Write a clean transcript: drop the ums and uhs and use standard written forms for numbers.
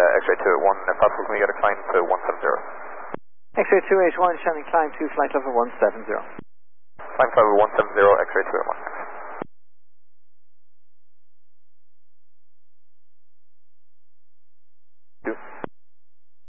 X-ray 281, if possible, can we get a climb to 170? X-ray 281, showing climb to flight level 170. Climb to level 170, X-ray 281.